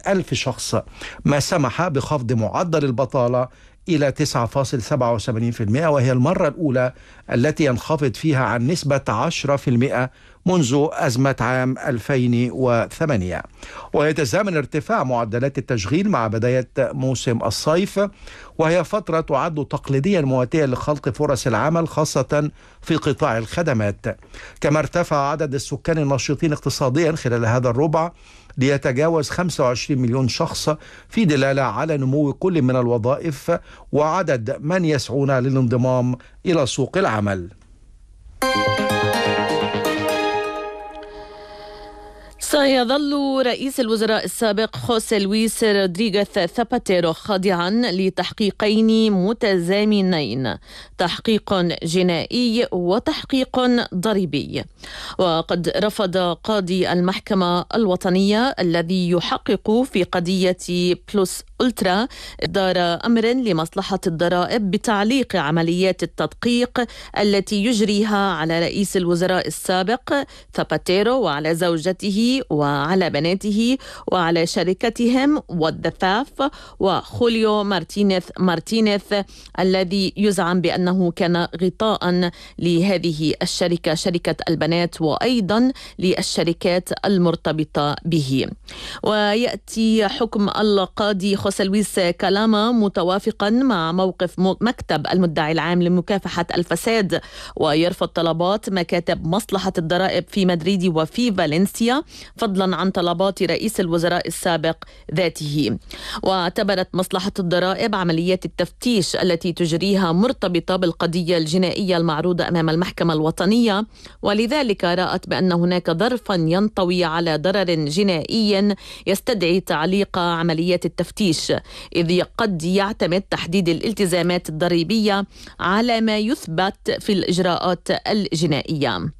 ألف شخص، ما سمح بخفض معدل البطالة إلى 9.77%، وهي المرة الأولى التي ينخفض فيها عن نسبة 10% منذ أزمة عام 2008. ويتزامن ارتفاع معدلات التشغيل مع بداية موسم الصيف، وهي فترة تعد تقليديا مواتية لخلق فرص العمل خاصة في قطاع الخدمات. كما ارتفع عدد السكان النشيطين اقتصاديا خلال هذا الربع ليتجاوز 25 مليون شخص، في دلالة على نمو كل من الوظائف وعدد من يسعون للانضمام إلى سوق العمل. سيظل رئيس الوزراء السابق خوسيه لويس رودريغيز ثاباتيرو خاضعا لتحقيقين متزامنين، تحقيق جنائي وتحقيق ضريبي. وقد رفض قاضي المحكمة الوطنية الذي يحقق في قضية بلوس ألترا إصدار أمر لمصلحة الضرائب بتعليق عمليات التدقيق التي يجريها على رئيس الوزراء السابق ثاباتيرو وعلى زوجته وعلى بناته وعلى شركتهم والدفاف وخوليو مارتينيز الذي يزعم بأنه كان غطاء لهذه الشركة، شركة البنات، وأيضا للشركات المرتبطة به. ويأتي حكم القاضي خوسيه لويس كلاما متوافقا مع موقف مكتب المدعي العام لمكافحة الفساد، ويرفض طلبات مكاتب مصلحة الضرائب في مدريد وفي فالنسيا فضلا عن طلبات رئيس الوزراء السابق ذاته. واعتبرت مصلحة الضرائب عمليات التفتيش التي تجريها مرتبطة بالقضية الجنائية المعروضة أمام المحكمة الوطنية، ولذلك رأت بأن هناك ظرفا ينطوي على ضرر جنائي يستدعي تعليق عمليات التفتيش، إذ قد يعتمد تحديد الالتزامات الضريبية على ما يثبت في الإجراءات الجنائية.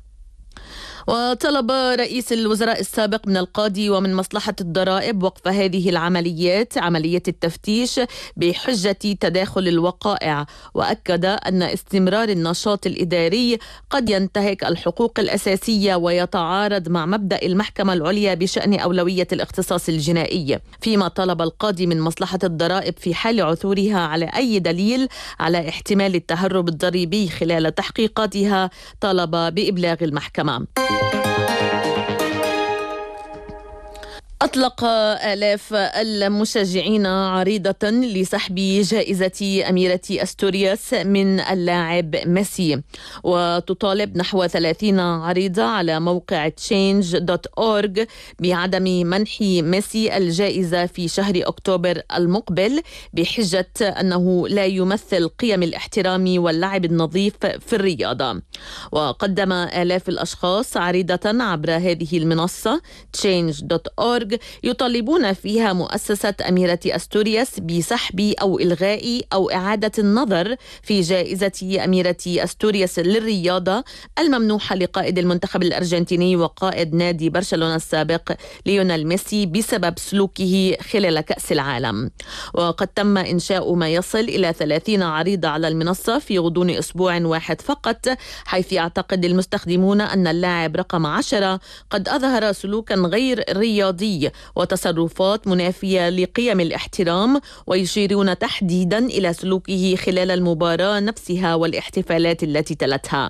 وطلب رئيس الوزراء السابق من القاضي ومن مصلحة الضرائب وقف هذه العمليات، عملية التفتيش، بحجة تداخل الوقائع، وأكد أن استمرار النشاط الإداري قد ينتهك الحقوق الأساسية ويتعارض مع مبدأ المحكمة العليا بشأن أولوية الاختصاص الجنائي. فيما طلب القاضي من مصلحة الضرائب في حال عثورها على أي دليل على احتمال التهرب الضريبي خلال تحقيقاتها، طلب بإبلاغ المحكمة. أطلق آلاف المشجعين عريضة لسحب جائزة أميرة أستورياس من اللاعب ميسي، وتطالب نحو 30 عريضة على موقع change.org بعدم منح ميسي الجائزة في شهر أكتوبر المقبل بحجة أنه لا يمثل قيم الاحترام واللعب النظيف في الرياضة. وقدم آلاف الأشخاص عريضة عبر هذه المنصة change.org يطالبون فيها مؤسسة أميرة أستورياس بسحب أو إلغاء أو إعادة النظر في جائزة أميرة أستورياس للرياضة الممنوحة لقائد المنتخب الأرجنتيني وقائد نادي برشلونة السابق ليونيل ميسي بسبب سلوكه خلال كأس العالم. وقد تم إنشاء ما يصل إلى 30 عريضة على المنصة في غضون أسبوع واحد فقط، حيث يعتقد المستخدمون أن اللاعب رقم 10 قد أظهر سلوكا غير رياضي وتصرفات منافية لقيم الاحترام، ويشيرون تحديدا إلى سلوكه خلال المباراة نفسها والاحتفالات التي تلتها.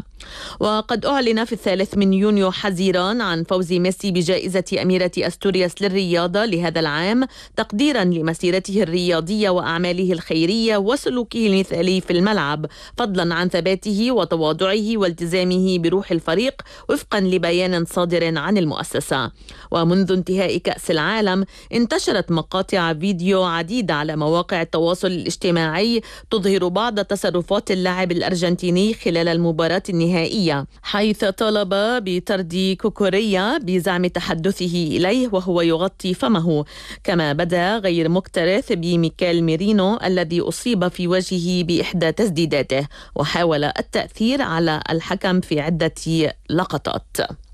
وقد أعلن في 3 يونيو حزيران عن فوز ميسي بجائزة أميرة أستورياس للرياضة لهذا العام، تقديرا لمسيرته الرياضية وأعماله الخيرية وسلوكه المثالي في الملعب، فضلا عن ثباته وتواضعه والتزامه بروح الفريق وفقا لبيان صادر عن المؤسسة. ومنذ انتهاء كأس العالم انتشرت مقاطع فيديو عديدة على مواقع التواصل الاجتماعي تظهر بعض تصرفات اللاعب الأرجنتيني خلال المباراة النهائية، حيث طلب بطرد كوكوريا بزعم تحدثه إليه وهو يغطي فمه، كما بدا غير مكترث بميكيل ميرينو الذي أصيب في وجهه بإحدى تسديداته، وحاول التأثير على الحكم في عدة لقطات.